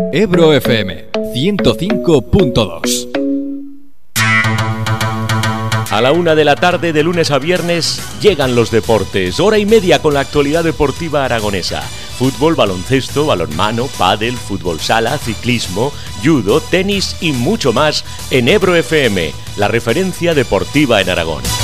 Ebro FM 105.2. A la 1 de la tarde, de lunes a viernes, llegan los deportes. Hora y media con la actualidad deportiva aragonesa. Fútbol, baloncesto, balonmano, pádel, fútbol sala, ciclismo, judo, tenis y mucho más en Ebro FM, la referencia deportiva en Aragón.